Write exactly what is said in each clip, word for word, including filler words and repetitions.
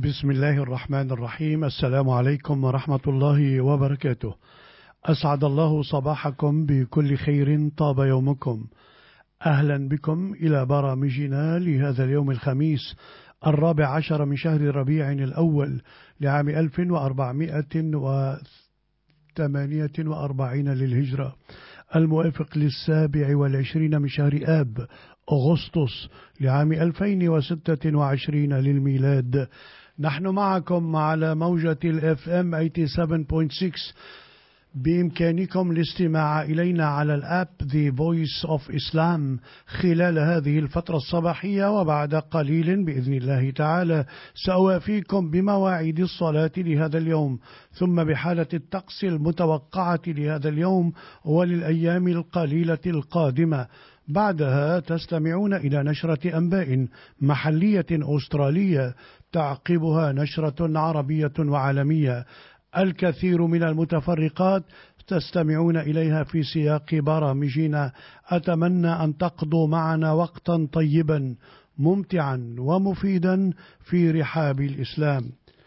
بسم الله الرحمن الرحيم. السلام عليكم ورحمة الله وبركاته. أسعد الله صباحكم بكل خير، طاب يومكم. أهلا بكم إلى برامجنا لهذا اليوم الخميس الرابع عشر من شهر ربيع الأول لعام ألف وأربعمائة وثمانية وأربعين للهجرة، الموافق للسابع والعشرين من شهر آب أغسطس لعام ألفين وستة وعشرين للميلاد. نحن معكم على موجة الاف ام ثمانية وثمانين فاصلة ستة. بإمكانكم الاستماع إلينا على الآب The Voice of Islam خلال هذه الفترة الصباحية، وبعد قليل بإذن الله تعالى سأوافيكم بمواعيد الصلاة لهذا اليوم، ثم بحالة الطقس المتوقعة لهذا اليوم وللأيام القليلة القادمة. بعدها تستمعون إلى نشرة أنباء محلية أسترالية، تعقبها نشرة عربية وعالمية. الكثير من المتفرقات تستمعون إليها في سياق برامجنا. أتمنى أن تقضوا معنا وقتا طيبا ممتعا ومفيدا في رحاب الإسلام.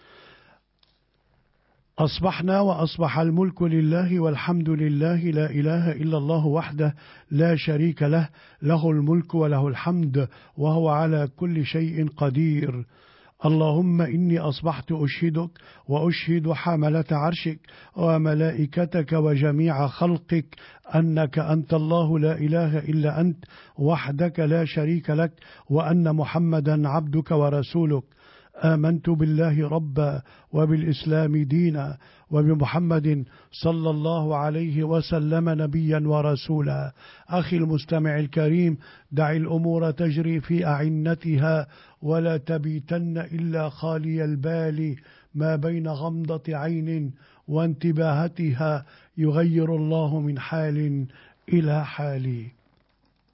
أصبحنا وأصبح الملك لله والحمد لله، لا إله إلا الله وحده لا شريك له، له الملك وله الحمد وهو على كل شيء قدير. اللهم إني أصبحت أشهدك وأشهد حملة عرشك وملائكتك وجميع خلقك أنك أنت الله لا إله إلا أنت وحدك لا شريك لك، وأن محمدا عبدك ورسولك. آمنت بالله ربا وبالإسلام دينا وبمحمد صلى الله عليه وسلم نبيا ورسولا. أخي المستمع الكريم، دع الأمور تجري في أعنتها ولا تبيتن إلا خالي البال، ما بين غمضة عين وانتباهتها يغير الله من حال إلى حال.